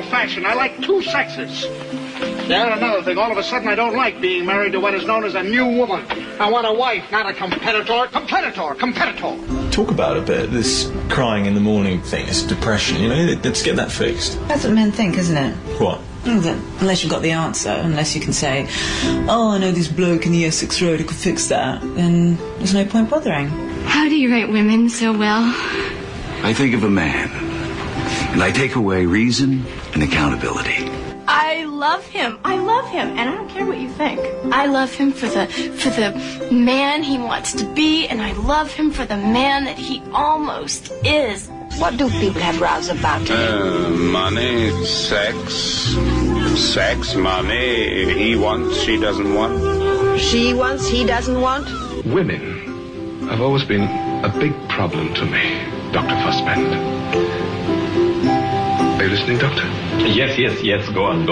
old-fashioned. I like two sexes. Yeah, another thing. All of a sudden, I don't like being married to what is known as a new woman. I want a wife, not a competitor. Competitor. Talk about a bit, this crying in the morning thing, this depression, you know, let's get that fixed. That's what men think, isn't it? What? Unless you've got the answer, unless you can say, oh, I know this bloke in the Essex Road who could fix that, then there's no point bothering. How do you rate women so well? I think of a man, and I take away reason and accountability. I love him, and I don't care what you think. I love him for the man he wants to be, and I love him for the man that he almost is. What do people have rows about? Money, sex, money. He wants, she doesn't want. She wants, he doesn't want? Women have always been a big problem to me, Dr. Fussbend. Are you listening, Doctor? Yes. Go on.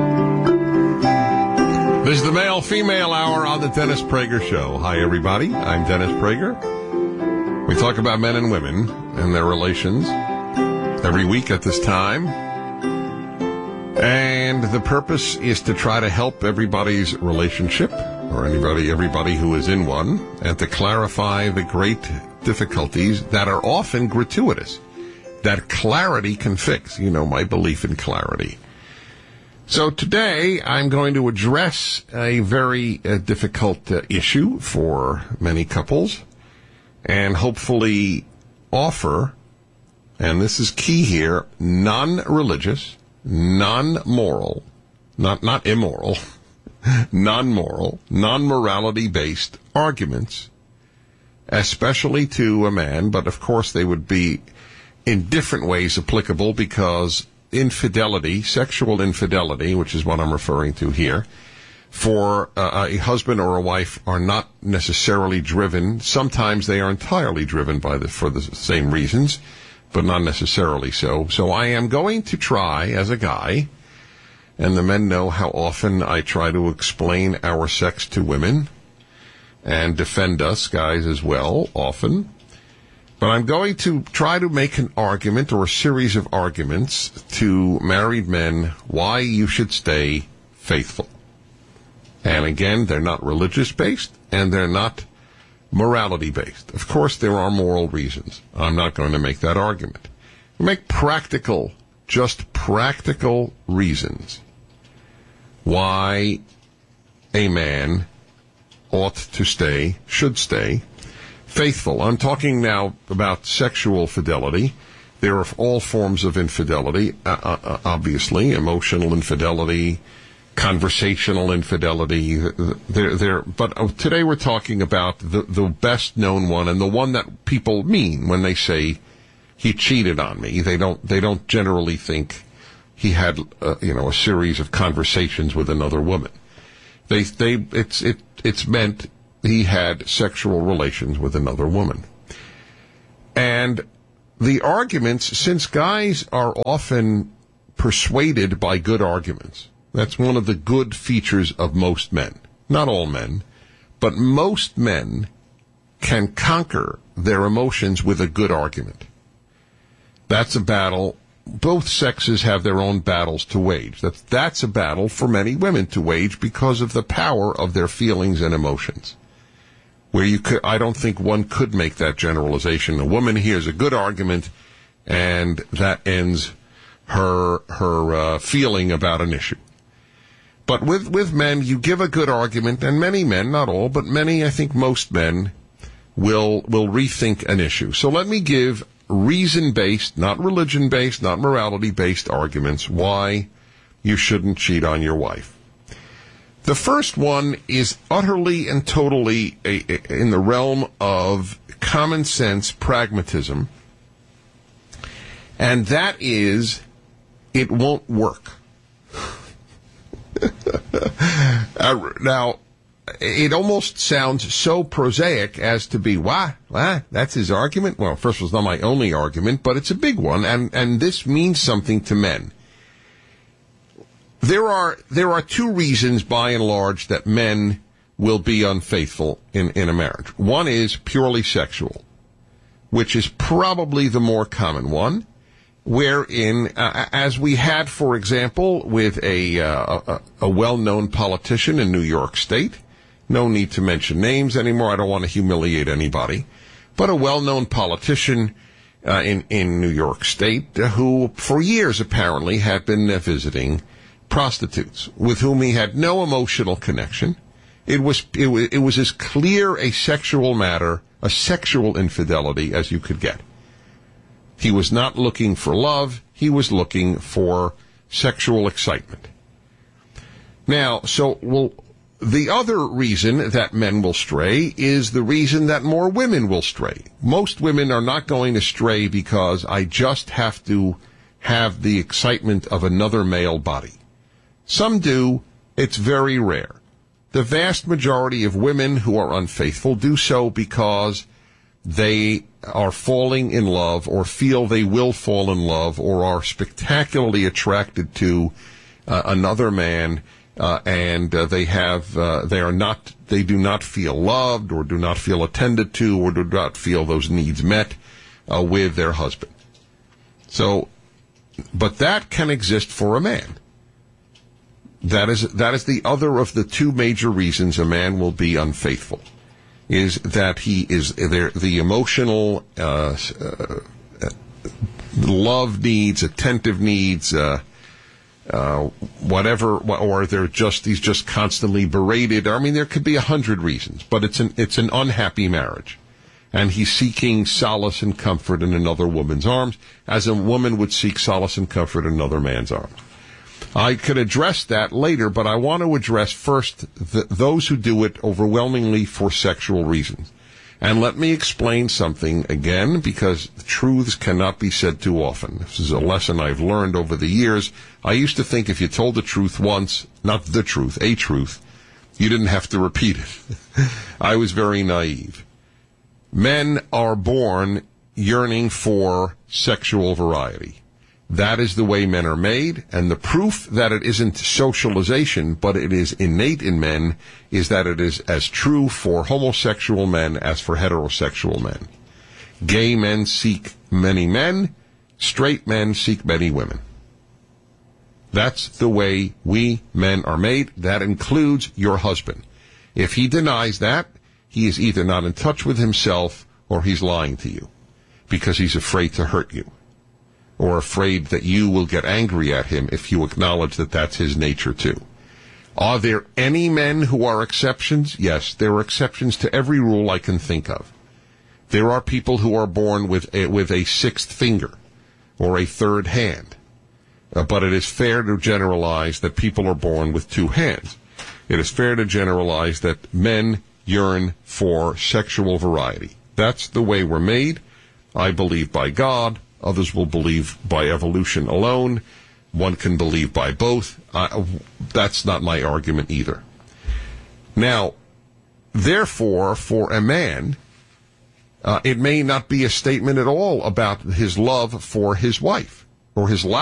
This is the male-female hour on the Dennis Prager Show. Hi, everybody. I'm Dennis Prager. We talk about men and women and their relations every week at this time. And the purpose is to try to help everybody's relationship, or everybody who is in one, and to clarify the great difficulties that are often gratuitous, that clarity can fix. You know my belief in clarity. So today I'm going to address a very difficult issue for many couples, and hopefully offer, and this is key here, non-religious, non-moral, not immoral, non-moral, non-morality-based arguments, especially to a man, but of course they would be in different ways applicable because infidelity, sexual infidelity, which is what I'm referring to here, for a husband or a wife are not necessarily driven. Sometimes they are entirely driven for the same reasons, but not necessarily so. So I am going to try, as a guy, and the men know how often I try to explain our sex to women and defend us, guys, as well, often. But I'm going to try to make an argument or a series of arguments to married men why you should stay faithful. And again, they're not religious-based, and they're not morality-based. Of course, there are moral reasons. I'm not going to make that argument. We make practical, just practical reasons why a man should stay faithful. I'm talking now about sexual fidelity. There are all forms of infidelity, obviously, emotional infidelity, conversational infidelity. But today we're talking about the best known one, and the one that people mean when they say he cheated on me. They don't generally think he had a series of conversations with another woman. It's meant he had sexual relations with another woman. And the arguments, since guys are often persuaded by good arguments, that's one of the good features of most men. Not all men, but most men can conquer their emotions with a good argument. That's a battle. Both sexes have their own battles to wage. That's a battle for many women to wage because of the power of their feelings and emotions. I don't think one could make that generalization. A woman hears a good argument, and that ends her feeling about an issue. But with men, you give a good argument, and many men, not all, but many, I think most men, will rethink an issue. So let me give reason-based, not religion-based, not morality-based arguments why you shouldn't cheat on your wife. The first one is utterly and totally in the realm of common sense pragmatism, and that is, it won't work. Now, it almost sounds so prosaic as to be, why? That's his argument? Well, first of all, it's not my only argument, but it's a big one, and this means something to men. There are two reasons, by and large, that men will be unfaithful in a marriage. One is purely sexual, which is probably the more common one, wherein, as we had, for example, with a well-known politician in New York State, no need to mention names anymore, I don't want to humiliate anybody, but a well-known politician in New York State who, for years apparently, had been visiting prostitutes with whom he had no emotional connection. It was as clear a sexual matter, a sexual infidelity as you could get. He was not looking for love. He was looking for sexual excitement. Now, the other reason that men will stray is the reason that more women will stray. Most women are not going to stray because I just have to have the excitement of another male body. Some do. It's very rare. The vast majority of women who are unfaithful do so because they are falling in love or feel they will fall in love or are spectacularly attracted to another man, and they do not feel loved or do not feel attended to or do not feel those needs met with their husband. So, but that can exist for a man. That is the other of the two major reasons a man will be unfaithful, is that he is there, the emotional love needs, attentive needs, whatever, or he's just constantly berated. I mean, there could be 100 reasons, but it's an unhappy marriage, and he's seeking solace and comfort in another woman's arms, as a woman would seek solace and comfort in another man's arms. I could address that later, but I want to address first those who do it overwhelmingly for sexual reasons. And let me explain something again, because truths cannot be said too often. This is a lesson I've learned over the years. I used to think if you told the truth once, not the truth, a truth, you didn't have to repeat it. I was very naive. Men are born yearning for sexual variety. That is the way men are made, and the proof that it isn't socialization, but it is innate in men, is that it is as true for homosexual men as for heterosexual men. Gay men seek many men, straight men seek many women. That's the way we men are made. That includes your husband. If he denies that, he is either not in touch with himself or he's lying to you because he's afraid to hurt you, or afraid that you will get angry at him if you acknowledge that that's his nature too. Are there any men who are exceptions? Yes, there are exceptions to every rule I can think of. There are people who are born with a sixth finger or a third hand. But it is fair to generalize that people are born with two hands. It is fair to generalize that men yearn for sexual variety. That's the way we're made. I believe by God. Others will believe by evolution alone. One can believe by both. That's not my argument either. Now, therefore, for a man, it may not be a statement at all about his love for his wife or his lack